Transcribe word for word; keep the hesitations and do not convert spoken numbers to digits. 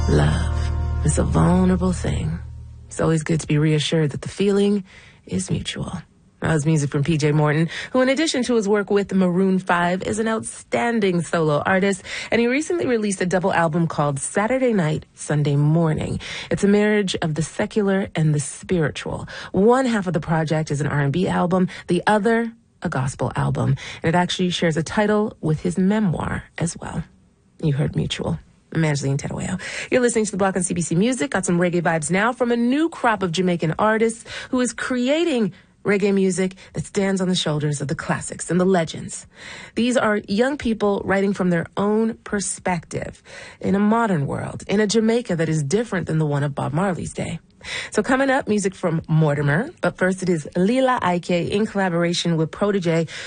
Love is a vulnerable thing. It's always good to be reassured that the feeling is mutual. That was music from P J Morton, who in addition to his work with Maroon five is an outstanding solo artist, and he recently released a double album called Saturday Night, Sunday Morning. It's a marriage of the secular and the spiritual. One half of the project is an R and B album, the other a gospel album, and it actually shares a title with his memoir as well. You heard Mutual. I'm Angeline Terueo. You're listening to The Block on C B C Music. Got some reggae vibes now from a new crop of Jamaican artists who is creating reggae music that stands on the shoulders of the classics and the legends. These are young people writing from their own perspective in a modern world, in a Jamaica that is different than the one of Bob Marley's day. So coming up, music from Mortimer. But first, it is Lila Ike in collaboration with Protege